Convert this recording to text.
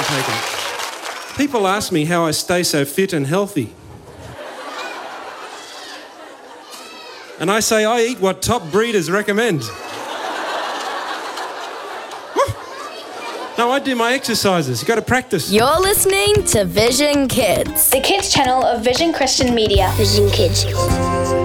taken. People ask me how I stay so fit and healthy. And I say I eat what top breeders recommend. No, I do my exercises. You've got to practice. You're listening to Vision Kids, the kids channel of Vision Christian Media. Vision Kids.